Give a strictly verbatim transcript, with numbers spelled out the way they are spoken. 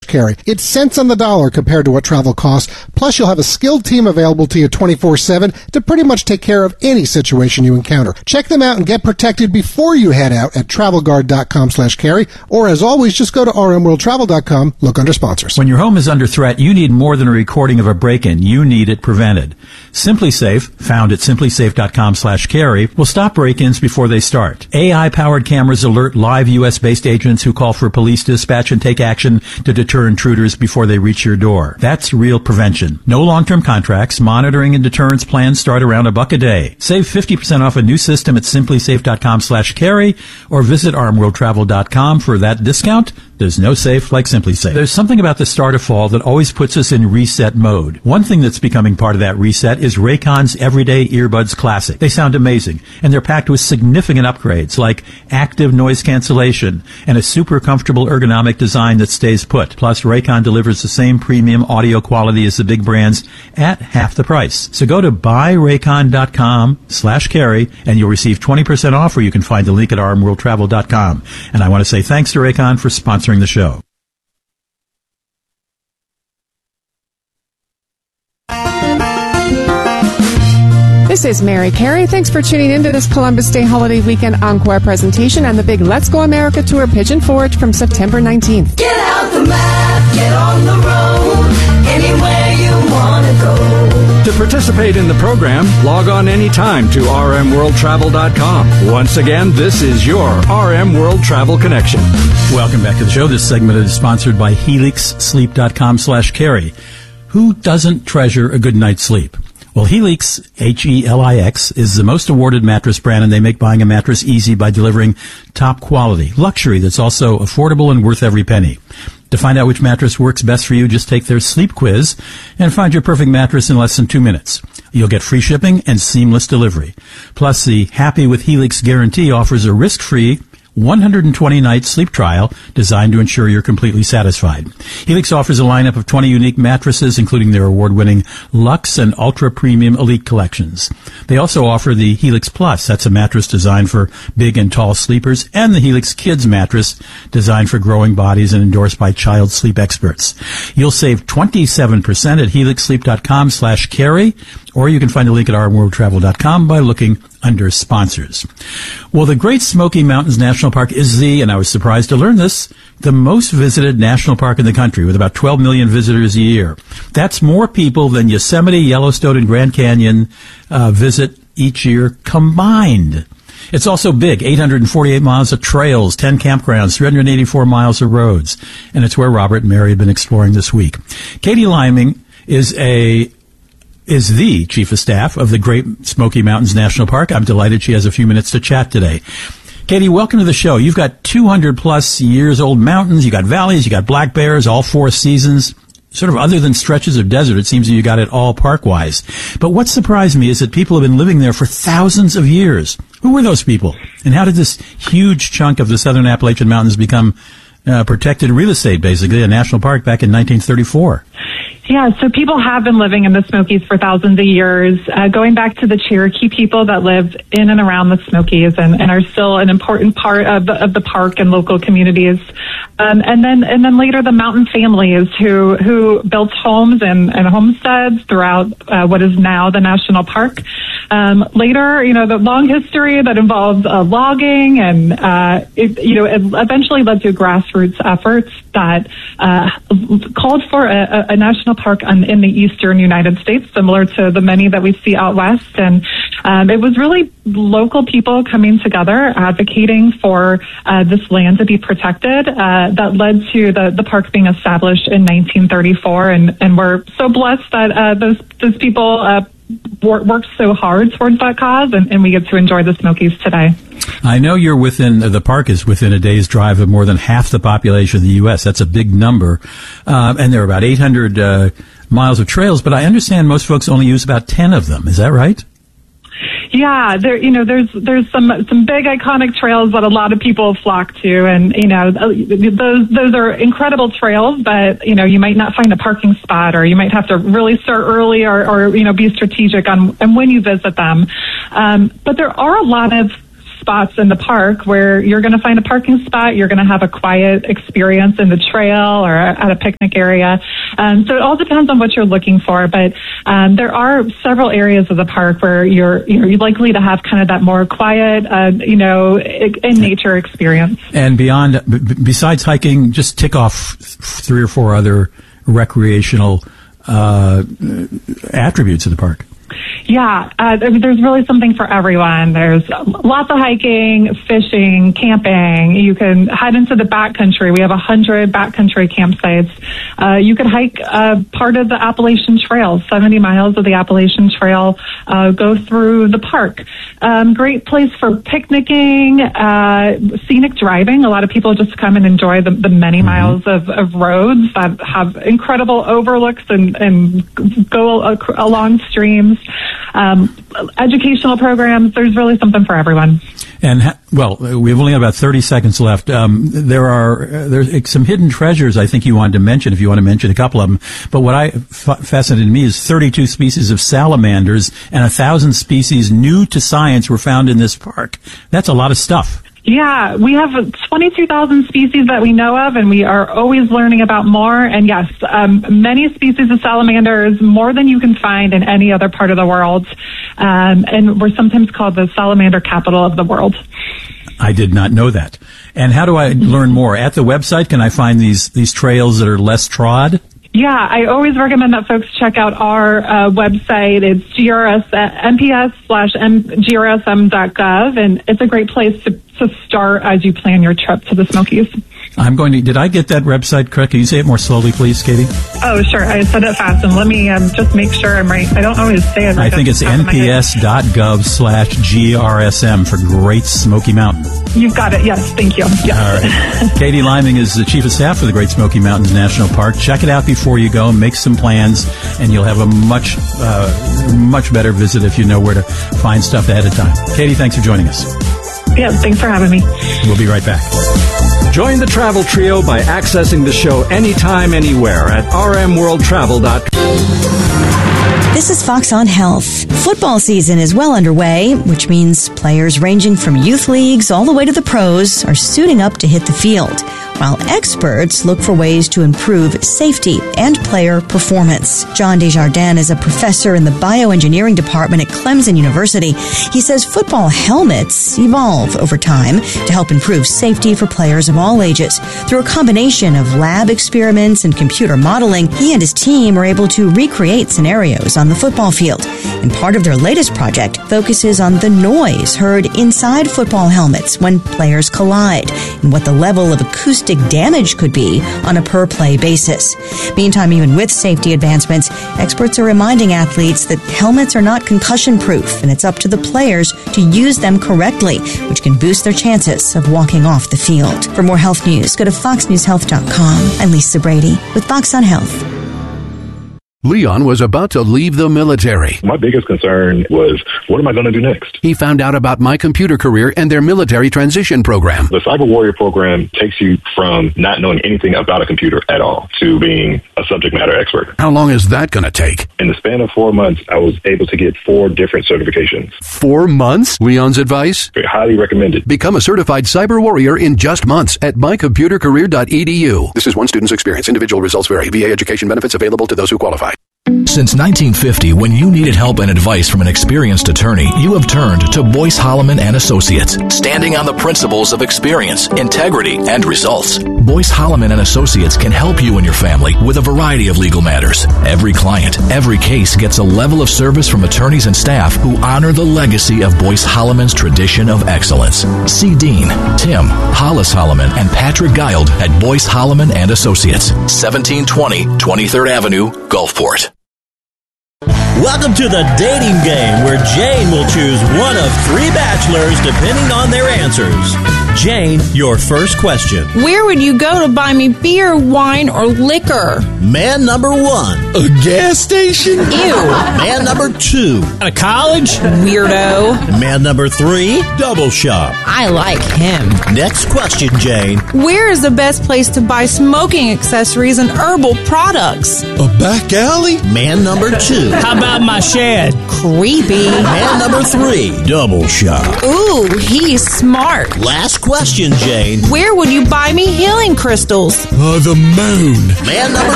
carry. It's cents on the dollar compared to what travel costs. Plus, you'll have a skilled team available to you twenty-four seven to pretty much take care of any situation you encounter. Check them out and get protected before you head out at travelguard.com slash carry. Or as always, just go to r m world travel dot com, look under sponsors. When your home is under threat, you need more than a recording of a break-in. You need it prevented. SimpliSafe, found at simplisafe.com slash carry, will stop break-ins before they start. A I-powered cameras alert live U S-based agents who call for police dispatch and take action to deter intruders before they reach your door. That's real prevention. No long-term contracts. Monitoring and deterrence plans start around a buck a day. Save fifty percent off a new system at simplisafe.com slash carry or visit r m world travel dot com for that discount. There's no safe like SimpliSafe. There's something about the start of fall that always puts us in reset mode. One thing that's becoming part of that reset is Raycon's Everyday Earbuds Classic. They sound amazing, and they're packed with significant upgrades like active noise cancellation and a super comfortable ergonomic design that stays put. Plus, Raycon delivers the same premium audio quality as the big brands at half the price. So go to buyraycon.com slash carry and you'll receive twenty percent off, or you can find the link at r m world travel dot com. And I want to say thanks to Raycon for sponsoring the show. This is Mary Carey. Thanks for tuning into this Columbus Day holiday weekend encore presentation on the big Let's Go America Tour Pigeon Forge from September nineteenth. Get out the map, get on the road, anywhere you want to go. To participate in the program, log on anytime to r m world travel dot com. Once again, this is your R M World Travel Connection. Welcome back to the show. This segment is sponsored by helix sleep dot com slash carry. Who doesn't treasure a good night's sleep? Well, Helix, H E L I X, is the most awarded mattress brand, and they make buying a mattress easy by delivering top quality, luxury that's also affordable and worth every penny. To find out which mattress works best for you, just take their sleep quiz and find your perfect mattress in less than two minutes. You'll get free shipping and seamless delivery. Plus, the Happy with Helix guarantee offers a risk-free one hundred twenty night sleep trial designed to ensure you're completely satisfied. Helix offers a lineup of twenty unique mattresses, including their award-winning Luxe and Ultra Premium Elite collections. They also offer the Helix Plus. That's a mattress designed for big and tall sleepers, and the Helix Kids mattress designed for growing bodies and endorsed by child sleep experts. You'll save twenty-seven percent at helix sleep dot com slash carry, or you can find a link at r m world travel dot com by looking under sponsors. Well, the Great Smoky Mountains National Park is the, and I was surprised to learn this, the most visited national park in the country, with about twelve million visitors a year. That's more people than Yosemite, Yellowstone, and Grand Canyon uh, visit each year combined. It's also big, eight hundred forty-eight miles of trails, ten campgrounds, three hundred eighty-four miles of roads, and it's where Robert and Mary have been exploring this week. Katie Liming is a is the Chief of Staff of the Great Smoky Mountains National Park. I'm delighted she has a few minutes to chat today. Katie, welcome to the show. You've got two hundred plus years old mountains, you got valleys, you got black bears, all four seasons. Sort of other than stretches of desert, it seems you got it all park-wise. But what surprised me is that people have been living there for thousands of years. Who were those people? And how did this huge chunk of the southern Appalachian Mountains become uh, protected real estate, basically, a national park back in nineteen thirty-four? Yeah, so people have been living in the Smokies for thousands of years, uh, going back to the Cherokee people that live in and around the Smokies and, and are still an important part of the, of the park and local communities. Um, and then and then later the mountain families who who built homes and, and homesteads throughout uh, what is now the national park. Um, later, you know, the long history that involves uh, logging and, uh, it, you know, it eventually led to grassroots efforts that uh, called for a, a national park on, in the eastern United States, similar to the many that we see out west. And um, it was really local people coming together, advocating for uh, this land to be protected, uh, that led to the, the park being established in nineteen thirty-four. And, and we're so blessed that uh, those, those people uh, worked so hard towards that cause, and, and we get to enjoy the Smokies today. I know you're within, the park is within a day's drive of more than half the population of the U S. That's a big number. Uh, and there are about eight hundred uh, miles of trails, but I understand most folks only use about ten of them. Is that right? Yeah, there, you know, there's there's some some big iconic trails that a lot of people flock to, and you know, those those are incredible trails. But you know, you might not find a parking spot, or you might have to really start early, or, or you know, be strategic on and when you visit them. Um, but there are a lot of spots in the park where you're going to find a parking spot, you're going to have a quiet experience in the trail or at a picnic area. Um, so it all depends on what you're looking for, but um, there are several areas of the park where you're you're likely to have kind of that more quiet, uh, you know, in nature experience. And beyond, b- besides hiking, just tick off three or four other recreational uh, attributes of the park. Yeah, uh, there's really something for everyone. There's lots of hiking, fishing, camping. You can head into the backcountry. We have a hundred backcountry campsites. Uh, you could hike uh, part of the Appalachian Trail, seventy miles of the Appalachian Trail, uh, go through the park. Um, great place for picnicking, uh, scenic driving. A lot of people just come and enjoy the, the many miles of, of roads that have incredible overlooks and, and go ac- along streams. Um, educational programs, there's really something for everyone. And, ha- well, we've only got about thirty seconds left. Um, there are uh, there's some hidden treasures I think you wanted to mention, if you want to mention a couple of them. But what I f- fascinated me is thirty-two species of salamanders and one thousand species new to science were found in this park. That's a lot of stuff. Yeah, we have twenty-two thousand species that we know of, and we are always learning about more. And yes, um, many species of salamanders, more than you can find in any other part of the world. Um, and we're sometimes called the salamander capital of the world. I did not know that. And how do I learn more? At the website, can I find these, these trails that are less trod? Yeah, I always recommend that folks check out our uh, website. It's G R S, M P S slash G R S M dot gov, and it's a great place to, to start as you plan your trip to the Smokies. I'm going to, did I get that website correct? Can you say it more slowly, please, Katie? Oh, sure. I said it fast, and let me um, just make sure I'm right. I don't always say it right. I think it's N P S dot gov slash G R S M for Great Smoky Mountain. You've got it. Yes, thank you. Yes. All right. Katie Liming is the Chief of Staff for the Great Smoky Mountains National Park. Check it out before you go. Make some plans, and you'll have a much, uh, much better visit if you know where to find stuff ahead of time. Katie, thanks for joining us. Yeah, thanks for having me. We'll be right back. Join the Travel Trio by accessing the show anytime, anywhere at r m world travel dot com. This is Fox on Health. Football season is well underway, which means players ranging from youth leagues all the way to the pros are suiting up to hit the field, while experts look for ways to improve safety and player performance. John Desjardins is a professor in the bioengineering department at Clemson University. He says football helmets evolve over time to help improve safety for players of all ages. Through a combination of lab experiments and computer modeling, he and his team are able to recreate scenarios on the football field. And part of their latest project focuses on the noise heard inside football helmets when players collide and what the level of acoustic damage could be on a per-play basis. Meantime, even with safety advancements, experts are reminding athletes that helmets are not concussion-proof, and it's up to the players to use them correctly, which can boost their chances of walking off the field. For more health news, go to fox news health dot com. I'm Lisa Brady with Fox on Health. Leon was about to leave the military. My biggest concern was, what am I going to do next? He found out about My Computer Career and their military transition program. The Cyber Warrior program takes you from not knowing anything about a computer at all to being a subject matter expert. How long is that going to take? In the span of four months, I was able to get four different certifications. Four months? Leon's advice? Very highly recommended. Become a certified cyber warrior in just months at my computer career dot e d u. This is one student's experience. Individual results vary. V A education benefits available to those who qualify. Since nineteen fifty, when you needed help and advice from an experienced attorney, you have turned to Boyce Holloman and Associates, standing on the principles of experience, integrity, and results. Boyce Holloman and Associates can help you and your family with a variety of legal matters. Every client, every case gets a level of service from attorneys and staff who honor the legacy of Boyce Holloman's tradition of excellence. See Dean, Tim, Hollis Holloman, and Patrick Guild at Boyce Holloman and Associates, seventeen twenty twenty-third Avenue, Gulfport. Welcome to the dating game, where Jane will choose one of three bachelors depending on their answers. Jane, your first question. Where would you go to buy me beer, wine, or liquor? Man number one. A gas station? Ew. Man number two. A college? Weirdo. Man number three. Double shop. I like him. Next question, Jane. Where is the best place to buy smoking accessories and herbal products? A back alley? Man number two. How about out my shed. Creepy. Man number three, double shot. Ooh, he's smart. Last question, Jane. Where would you buy me healing crystals? Uh, the moon. Man number